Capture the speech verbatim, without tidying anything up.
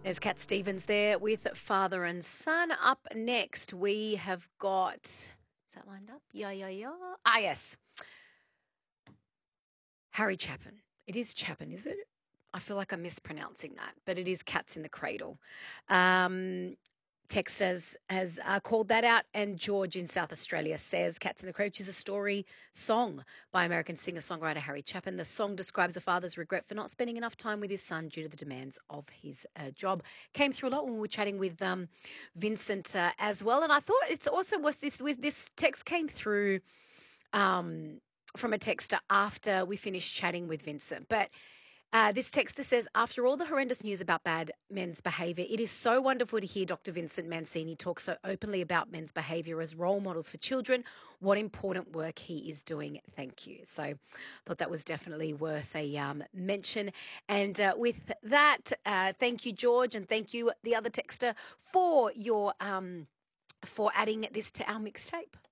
There's Cat Stevens there with Father and Son. Up next, we have got. Is that lined up? Yeah, yeah, yeah. Ah, yes. Harry Chapin. It is Chapin, is it? I feel like I'm mispronouncing that, but it is Cats in the Cradle. Um, Text has, has uh, called that out, and George in South Australia says Cats in the Cradle, which is a story song by American singer songwriter Harry Chapin. The song describes a father's regret for not spending enough time with his son due to the demands of his uh, job. Came through a lot when we were chatting with um, Vincent uh, as well, and I thought it's also was this with this text came through um, from a texter after we finished chatting with Vincent. But uh, this texter says, after all the horrendous news about bad men's behaviour, it is so wonderful to hear Doctor Vincent Mancini talk so openly about men's behaviour as role models for children. What important work he is doing. Thank you. So I thought that was definitely worth a um, mention. And uh, with that, uh, thank you, George, and thank you, the other texter, for your um, for adding this to our mixtape.